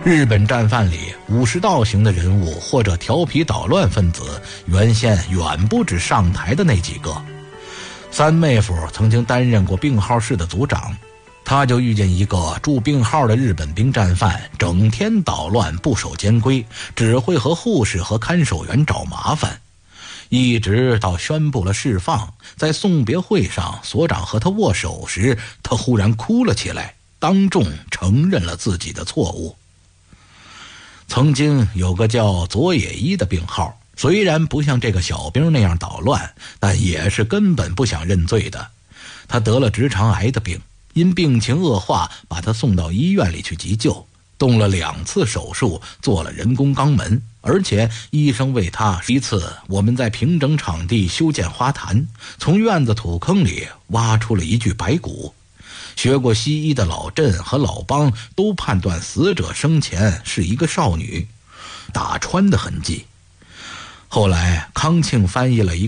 日本战犯里武士道型的人物或者调皮捣乱分子，原先远不止上台的那几个。三妹夫曾经担任过病号室的组长，他就遇见一个住病号的日本兵战犯，整天捣乱不守监规，只会和护士和看守员找麻烦，一直到宣布了释放。在送别会上，所长和他握手时，他忽然哭了起来，当众承认了自己的错误。曾经有个叫佐野一的病号，虽然不像这个小兵那样捣乱，但也是根本不想认罪的。他得了直肠癌的病，因病情恶化，把他送到医院里去急救，动了2次手术，做了人工肛门，而且医生为他一次我们在平整场地修建花坛，从院子土坑里挖出了一具白骨。学过西医的老郑和老邦都判断死者生前是一个少女，打穿的痕迹。后来康庆翻译了一个